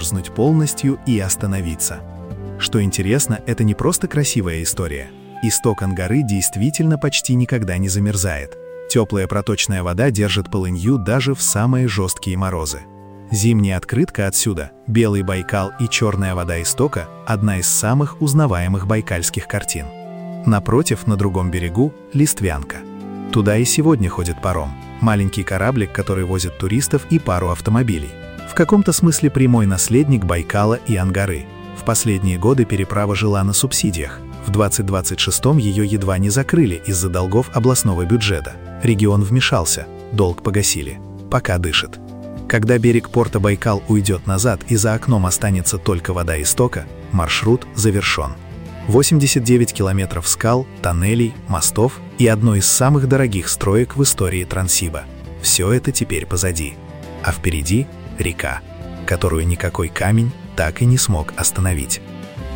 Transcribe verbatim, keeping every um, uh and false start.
замерзнуть полностью и остановиться. Что интересно, это не просто красивая история. Исток Ангары действительно почти никогда не замерзает. Теплая проточная вода держит полынью даже в самые жесткие морозы. Зимняя открытка отсюда, белый Байкал и черная вода истока – одна из самых узнаваемых байкальских картин. Напротив, на другом берегу – Листвянка. Туда и сегодня ходит паром. Маленький кораблик, который возит туристов и пару автомобилей. В каком-то смысле прямой наследник Байкала и Ангары. В последние годы переправа жила на субсидиях. В двадцать двадцать шестом ее едва не закрыли из-за долгов областного бюджета. Регион вмешался, долг погасили. Пока дышит. Когда берег порта Байкал уйдет назад и за окном останется только вода истока, маршрут завершен. восемьдесят девять километров скал, тоннелей, мостов и одной из самых дорогих строек в истории Транссиба. Все это теперь позади. А впереди река, которую никакой камень так и не смог остановить.